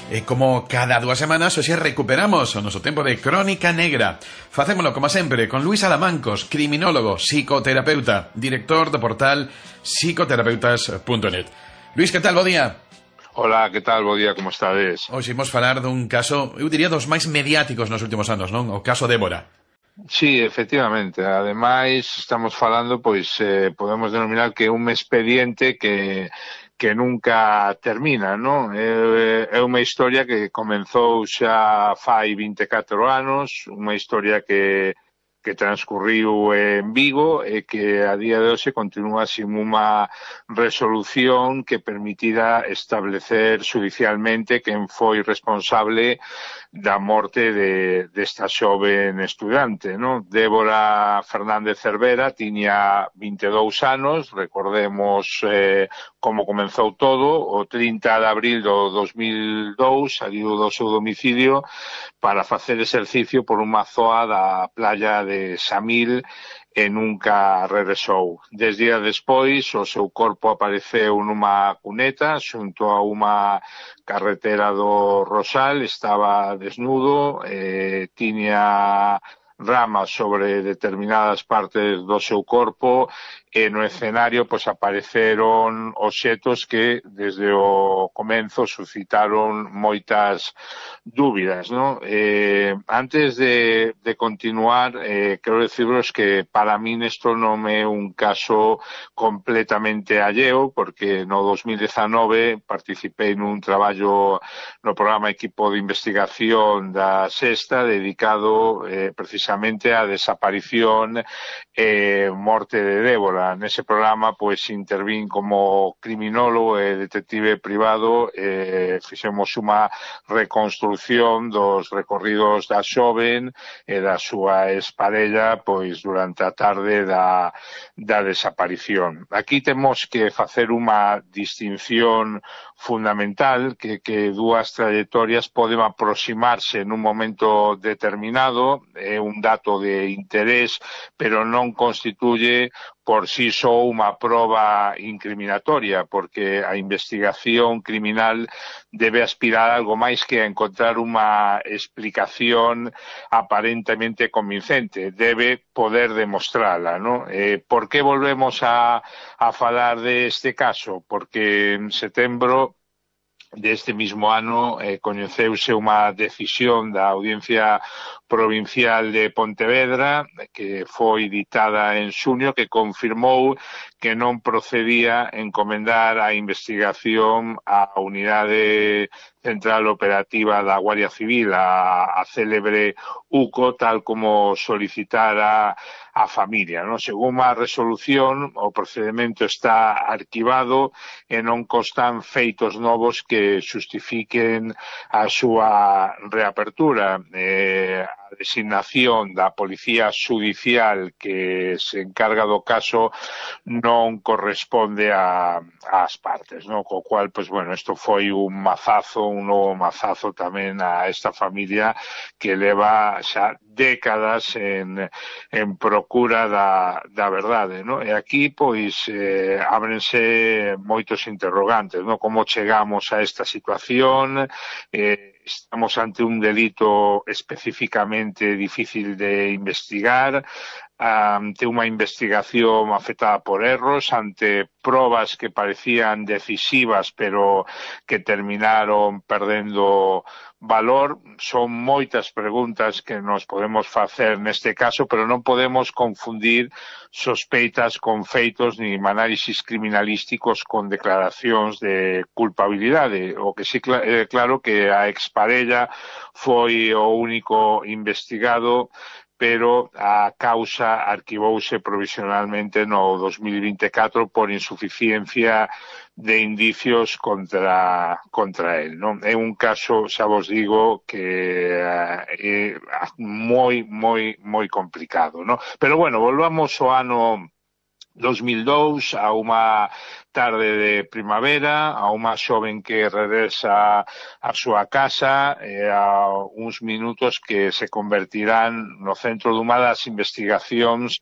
Como cada 2 semanas, hoxe recuperamos o noso tempo de Crónica Negra. Facémolo, como sempre, con Luís Alamancos, criminólogo, psicoterapeuta, director do portal psicoterapeutas.net. Luís, que tal? Bo día. Hola, que tal? Bo día, como estades? Hoxe imos falar dun caso, eu diría, dos máis mediáticos nos últimos anos, non? O caso Débora. Sí, efectivamente. Ademais, estamos falando, podemos denominar que un expediente que nunca termina, non? É unha historia que comenzou xa fai 24 anos, unha historia que transcurriu en Vigo e que a día de hoxe continúa sin unha resolución que permitira establecer judicialmente quen foi responsable da morte desta xoven estudante, non? Débora Fernández Cervera tiña 22 anos, recordemos como comenzou todo, o 30 de abril do 2002 saliu do seu domicilio para facer exercicio por unha zoa da playa de Samil e nunca regresou. 10 días despois, o seu corpo apareceu nunha cuneta xunto a unha carretera do Rosal, estaba desnudo, tiña ramas sobre determinadas partes do seu corpo e no escenario apareceron obxetos que desde o comenzo suscitaron moitas dúbidas, non? Antes de continuar, quero deciros que para min isto non é un caso completamente alleo, porque no 2019 participei nun traballo no programa Equipo de Investigación da Sexta dedicado precisamente á desaparición e morte de Débora. Nese programa intervín como criminólogo e detective privado, fixemos unha reconstrucción dos recorridos da xoven e da súa exparella durante a tarde da desaparición. Aquí temos que facer unha distinción fundamental que dúas trayectorias poden aproximarse nun momento determinado, é un dato de interés, pero non constituye por sí só unha proba incriminatoria, porque a investigación criminal debe aspirar a algo máis que a encontrar unha explicación aparentemente convincente, debe poder demostrala, non? Por que volvemos a falar deste caso? Porque en setembro deste mismo ano coñeceuse unha decisión da Audiencia Provincial de Pontevedra que foi ditada en xunio que confirmou que non procedía encomendar a investigación á Unidade Central Operativa da Guardia Civil, a célebre UCO, tal como solicitara a familia, non? Según a resolución, o procedimento está arquivado e non constan feitos novos que xustifiquen a súa reapertura. A designación da Policía Judicial que se encarga do caso non corresponde ás partes, non? Co cual, isto foi un mazazo, un novo mazazo tamén a esta familia que leva xa décadas en procura da verdade, non? E aquí, ábrense moitos interrogantes, non? Como chegamos a esta situación? Estamos ante un delito especificamente difícil de investigar, ante unha investigación afectada por erros, ante probas que parecían decisivas pero que terminaron perdendo valor. Son moitas preguntas que nos podemos facer neste caso, pero non podemos confundir sospeitas con feitos nin análisis criminalísticos con declaracións de culpabilidade. O que sí claro que a exparella foi o único investigado, pero a causa arquivouse provisionalmente no 2024 por insuficiencia de indicios contra el, non? É un caso, xa vos digo, que é moi complicado, non? Pero bueno, volvamos ao ano 2002, a unha tarde de primavera, a unha xoven que regresa á súa casa e a uns minutos que se convertirán no centro dunha das investigacións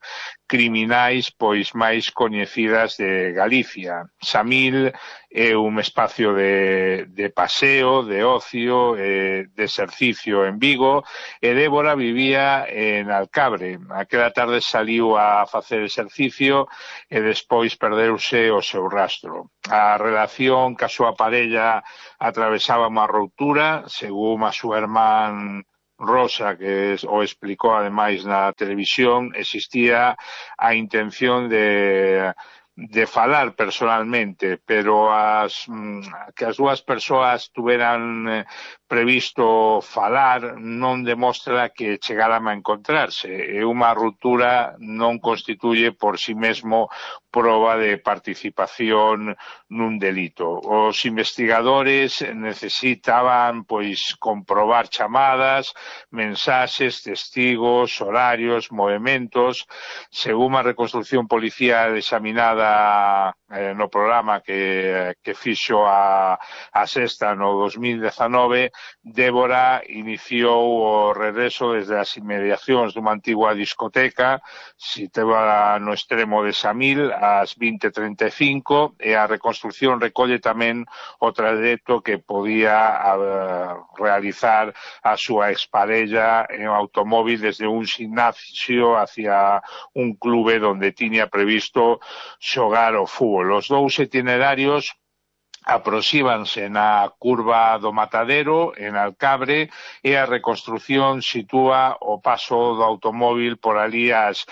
criminais pois máis coñecidas de Galicia. Samil é un espacio de paseo, de ocio, de exercicio en Vigo, e Débora vivía en Alcabre. Aquela tarde saliu a facer exercicio e despois perdeuse o seu rastro. A relación ca súa parella atravesaba unha ruptura, según a súa irmán Rosa, que o explicou ademais na televisión, existía a intención de falar personalmente, pero que as dúas persoas tuveran previsto falar non demostra que chegaran a encontrarse, e unha ruptura non constituye por si mesmo proba de participación nun delito. Os investigadores necesitaban pois comprobar chamadas, mensaxes, testigos, horarios, movementos. Según a reconstrucción policial examinada no programa que fixo a Sexta no 2019, Débora iniciou o regreso desde as inmediacións dunha antigua discoteca situada no extremo de Samil ás 20:35, e a reconstrucción recolle tamén o trayecto que podía realizar a súa exparella en automóvil desde un gimnasio hacia un clube donde tiña previsto xogar ao fútbol. Os dous itinerarios aproxímanse na curva do Matadero, en Alcabre, e a reconstrucción sitúa o paso do automóvil por ali ás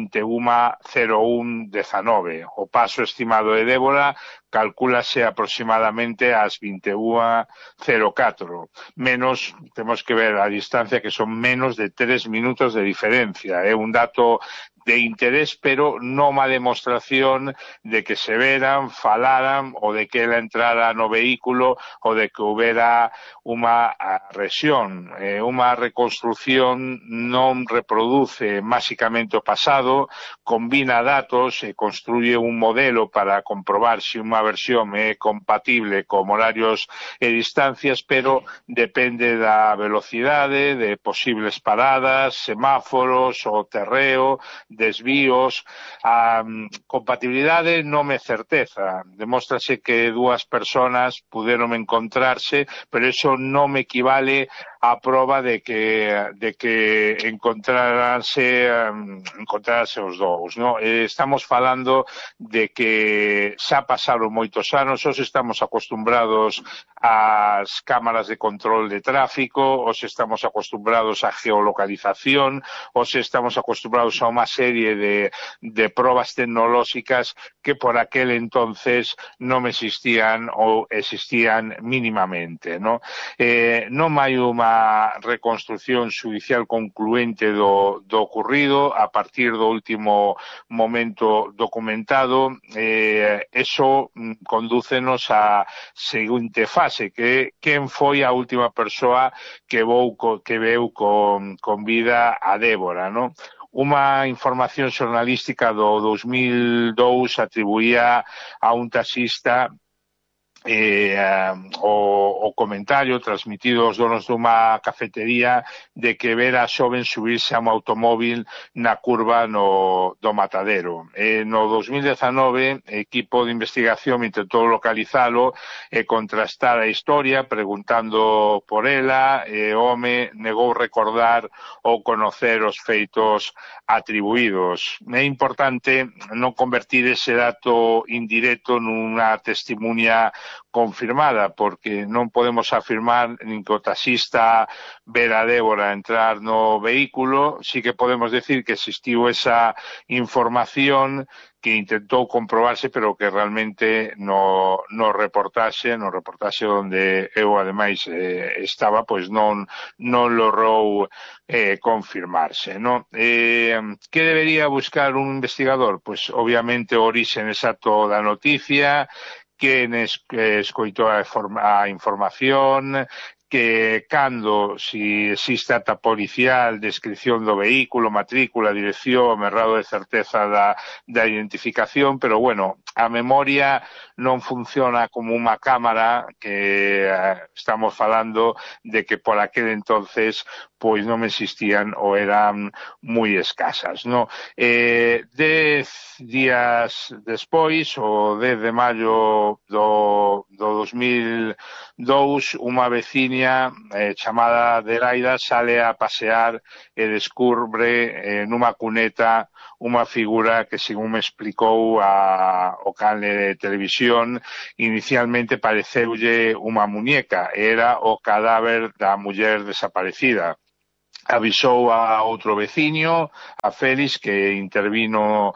21:01:19. O paso estimado de Débora calcúlase aproximadamente ás 21:04. Menos, temos que ver a distancia, que son menos de 3 minutos de diferencia. É un dato de interés, pero non unha demostración de que se veran, falaran, ou de que ela entrara no vehículo, ou de que houbera unha agresión. Unha reconstrucción non reproduce máxicamente o pasado, combina datos e construye un modelo para comprobar se unha versión é compatible con horarios e distancias, pero depende da velocidade, de posibles paradas, semáforos, o terreo, desvíos. A compatibilidade non é certeza. Demóstrase que dúas persoas puderon encontrarse, pero iso non me equivale a proba de que encontrarase os dous, no? Estamos falando de que xa pasaron moitos anos, os estamos acostumbrados ás cámaras de control de tráfico, os estamos acostumbrados á geolocalización, os estamos acostumbrados a unha serie de probas tecnolóxicas que por aquel entonces non existían ou existían mínimamente, no? Non hai unha reconstrucción judicial concluente do ocurrido a partir do último momento documentado. Eso condúcenos á seguinte fase, que quen foi a última persoa que veu con vida a Débora, no? Unha información xornalística do 2002 atribuía a un taxista o comentario transmitido aos donos dunha cafetería de que vera a xoven subirse a un automóvil na curva do Matadero. No 2019, o equipo de investigación intentou localizalo e contrastar a historia preguntando por ela, e o home negou recordar ou conocer os feitos atribuídos. É importante non convertir ese dato indirecto nunha testimonía confirmada, porque non podemos afirmar nin que o taxista vera a Débora entrar no vehículo. Sí que podemos decir que existiu esa información que intentou comprobarse, pero que realmente no reportaxe onde eu ademais estaba, pois non logrou confirmarse, no? Que debería buscar un investigador? Pois obviamente o orixe exacto da noticia, quen escoitou a información, que cando, si existe ata policial, descripción do vehículo, matrícula, dirección, errado de certeza da identificación, pero bueno, a memoria non funciona como unha cámara, que estamos falando de que por aquel entonces pois non existían ou eran moi escasas, no? 10 días despois, o 10 de maio do 2002, unha veciña chamada Adelaida sale a pasear e descubre nunha cuneta unha figura que, según me explicou o canle de televisión, inicialmente pareceulle unha muñeca, era o cadáver da muller desaparecida. Avisou a outro veciño, a Félix, que intervino,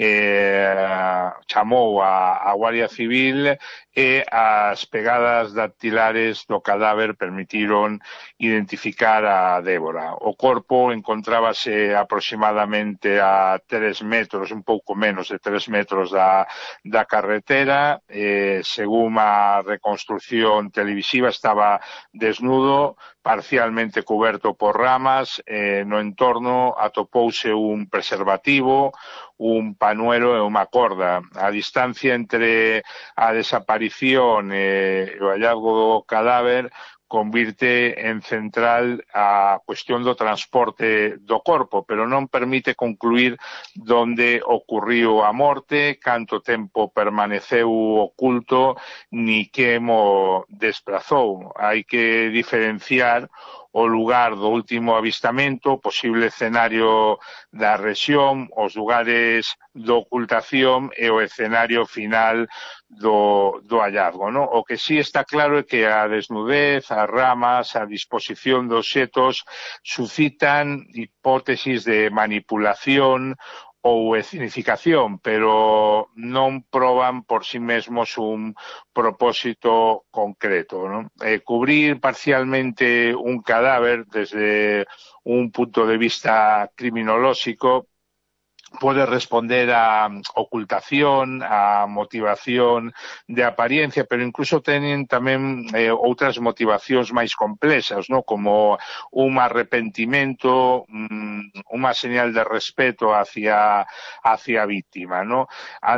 chamou a Guardia Civil, e as pegadas dactilares do cadáver permitiron identificar a Débora. O corpo encontrábase aproximadamente a 3 metros, un pouco menos de 3 metros da carretera. Según a reconstrucción televisiva, estaba desnudo, parcialmente cuberto por ramas. No entorno atopouse un preservativo, un panuelo e unha corda. A distancia entre a desaparición e o hallazgo do cadáver convirte en central a cuestión do transporte do corpo, pero non permite concluir donde ocurriu a morte, canto tempo permaneceu oculto, ni que mo desplazou. Hai que diferenciar o lugar do último avistamento, o posible escenario da rexión, os lugares de ocultación e o escenario final do hallazgo, no? O que sí está claro é que a desnudez, as ramas, a disposición dos obxetos suscitan hipótesis de manipulación ou escenificación, pero non proban por sí mesmos un propósito concreto, ¿no? Cubrir parcialmente un cadáver desde un punto de vista criminolóxico pode responder a ocultación, a motivación de apariencia, pero incluso teñen tamén outras motivacións máis complexas, ¿no? Como un arrepentimento, unha señal de respeto hacia a víctima, ¿no?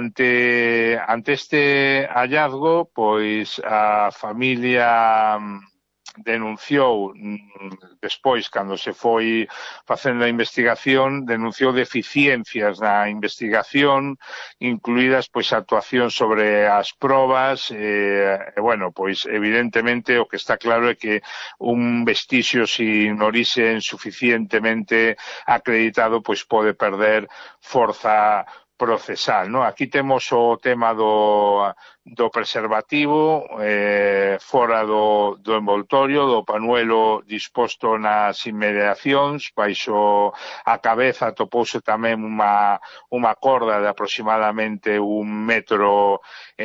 Ante este hallazgo, pois a familia denunciou despois, cando se foi facendo a investigación, denunciou deficiencias na investigación, incluídas pois actuación sobre as probas, bueno, pois evidentemente o que está claro é que un vestixio sin orixe suficientemente acreditado pois pode perder forza procesal, ¿no? Aquí temos o tema do preservativo fora do envoltorio, do panuelo disposto nas inmediacións, baixo a cabeza atopouse tamén unha corda de aproximadamente 1,5 metros,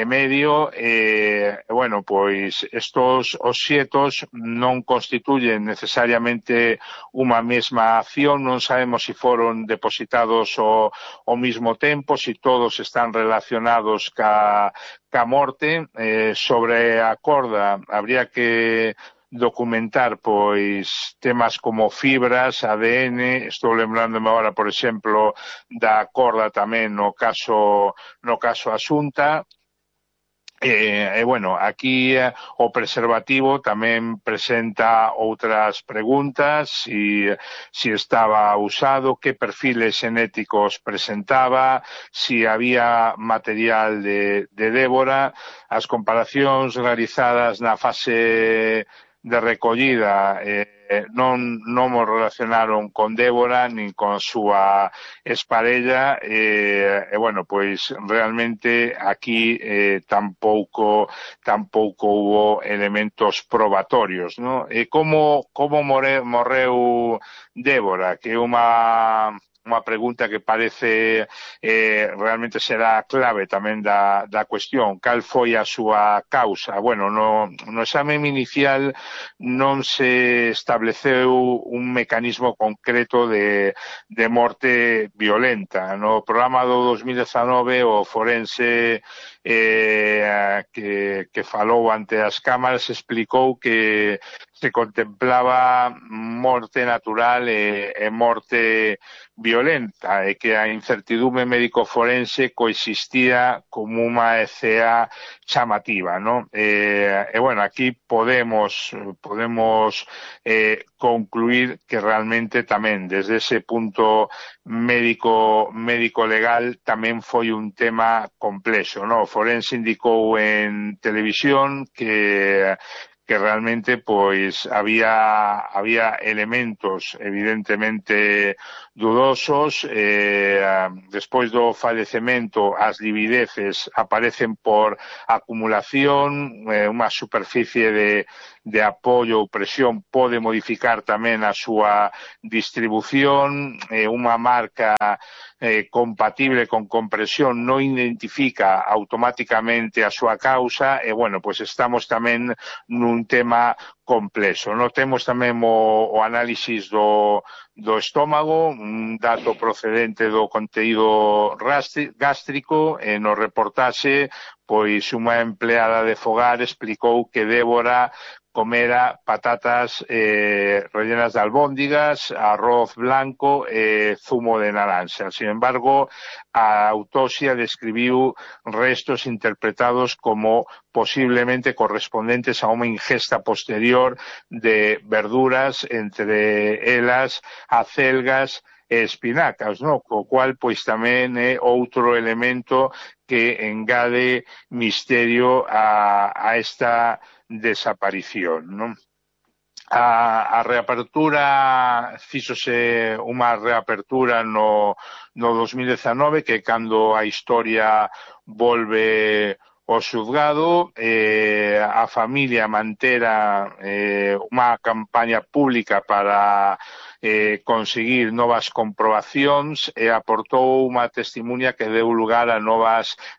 bueno, pois estos obxetos non constituyen necesariamente unha mesma acción, non sabemos se foron depositados ao mismo tempo, se todos están relacionados ca morte. Sobre a corda habría que documentar pois temas como fibras, ADN. Estou lembrándome agora, por exemplo, da corda tamén no caso Asunta. Bueno, aquí o preservativo tamén presenta outras preguntas, si estaba usado, que perfiles xenéticos presentaba, si había material de Débora. As comparacións realizadas na fase de recollida non mo relacionaron con Débora nin con a súa exparella, bueno, pois realmente aquí tampouco hubo elementos probatorios, ¿no? Como morreu Débora, que é unha pregunta que parece realmente será clave tamén da cuestión. Cal foi a súa causa? Bueno, no exame inicial non se estableceu un mecanismo concreto de morte violenta. No programa do 2019 o forense que falou ante as cámaras explicou que se contemplaba morte natural e morte violenta, e que a incertidume médico-forense coexistía como unha escea chamativa, ¿no? Bueno, aquí podemos concluir que realmente tamén desde ese punto médico legal tamén foi un tema complexo, no? O forense indicou en televisión que realmente pois había elementos evidentemente dudosos, despois do falecemento as livideces aparecen por acumulación, unha superficie de apoio ou presión pode modificar tamén a súa distribución, unha marca compatible con compresión non identifica automáticamente a súa causa e, bueno, pois estamos tamén nun tema complexo. Non temos tamén o análisis do estómago, un dato procedente do conteúdo gástrico, e no reportaxe, pois unha empleada de fogar explicou que Débora comera patatas rellenas de albóndigas, arroz blanco e zumo de naranja. Sin embargo, a autopsia describiu restos interpretados como posiblemente correspondentes a unha ingesta posterior de verduras, entre elas acelgas e espinacas, no? Co cual, pois, tamén é outro elemento que engade misterio a esta desaparición, non? A reapertura, fíxose unha reapertura no 2019, que cando a historia volve ao xuzgado, a familia mantera unha campaña pública para conseguir novas comprobacións e aportou unha testimuña que deu lugar a novas